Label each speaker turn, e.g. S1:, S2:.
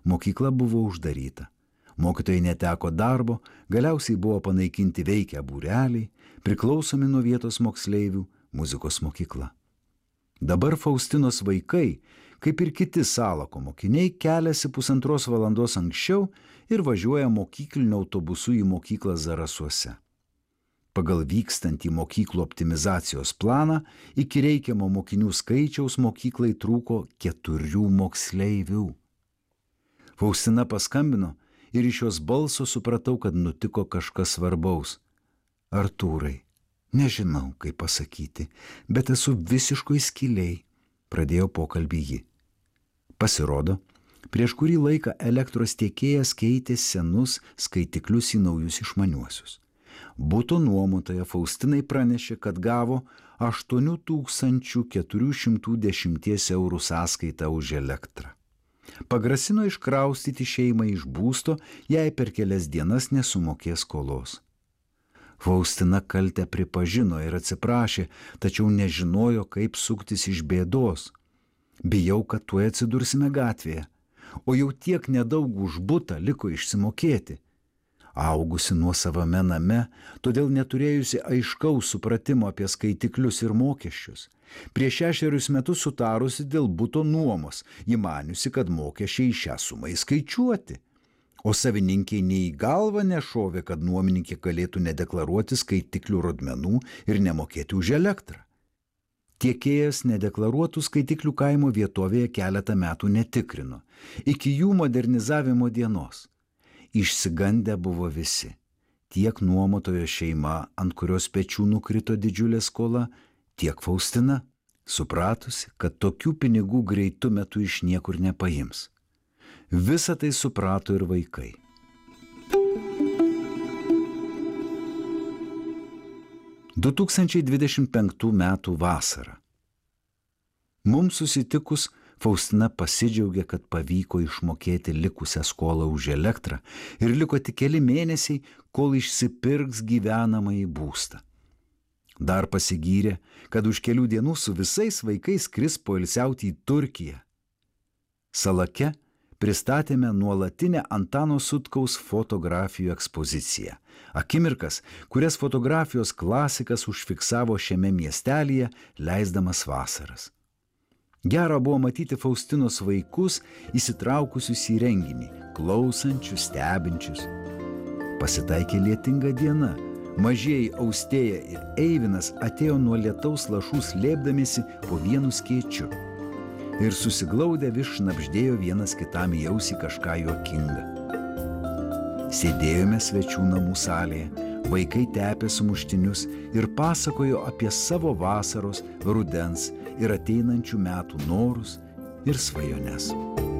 S1: Mokykla buvo uždaryta. Mokytojai neteko darbo, galiausiai buvo panaikinti veikę būreliai, priklausomi nuo vietos moksleivių muzikos mokykla. Dabar Faustinos vaikai, kaip ir kiti Salako mokiniai, keliasi 1,5 valandos anksčiau ir važiuoja mokykliniu autobusu į mokyklą Zarasuose. Pagal vykstantį mokyklų optimizacijos planą iki reikiamo mokinių skaičiaus mokyklai trūko 4 moksleivių. Faustina paskambino ir iš jos balso supratau, kad nutiko kažkas svarbaus. Artūrai, nežinau, kaip pasakyti, bet esu visiškoj skylėj, pradėjo pokalbį ji. Pasirodo, prieš kurį laiką elektros tiekėjas keitė senus skaitiklius į naujus išmaniuosius. Buto nuomotoja Faustinai pranešė, kad gavo 8410 eurų sąskaitą už elektrą. Pagrasino iškraustyti šeimą iš būsto, jei per kelias dienas nesumokės skolos. Faustina kaltę pripažino ir atsiprašė, tačiau nežinojo, kaip suktis iš bėdos. Bijau, kad tuoj atsidursime gatvėje, o jau tiek nedaug už butą liko išsimokėti. Augusi nuosavame name, todėl neturėjusi aiškaus supratimo apie skaitiklius ir mokesčius. Prieš 6 metus sutarusi dėl buto nuomos, ji maniusi, kad mokesčiai šią sumą įskaičiuoti. O savininkiai nei į galvą nešovė, kad nuomininkė galėtų nedeklaruoti skaitiklių rodmenų ir nemokėti už elektrą. Tiekėjas nedeklaruotų skaitiklių kaimo vietovėje keletą metų netikrino, iki jų modernizavimo dienos. Išsigandę buvo visi, tiek nuomotojo šeima, ant kurios pečių nukrito didžiulė skola, tiek Faustina, supratusi, kad tokių pinigų greitu metu iš niekur nepaims. Visą tai suprato ir vaikai. – 2025 metų vasara. Mums susitikus, Faustina pasidžiaugė, kad pavyko išmokėti likusią skolą už elektrą ir liko tik keli mėnesiai, kol išsipirks gyvenamąjį būstą. Dar pasigyrė, kad už kelių dienų su visais vaikais skris poilsiauti į Turkiją. Salake pristatėme nuolatinę Antano Sutkaus fotografijų ekspoziciją. Akimirkas, kurias fotografijos klasikas užfiksavo šiame miestelyje, leisdamas vasaras. Gera buvo matyti Faustinos vaikus įsitraukusius į renginį, klausančius, stebinčius. Pasitaikė lietinga diena. Mažieji Austėja ir Eivinas atėjo nuo lietaus lašų slėpdamiesi po vienu skėčiu. Ir susiglaudę vis šnabždėjo vienas kitam į ausį kažką juokinga. Sėdėjome svečių namų salėje, vaikai tepė sumuštinius ir pasakojo apie savo vasaros, rudens ir ateinančių metų norus ir svajones.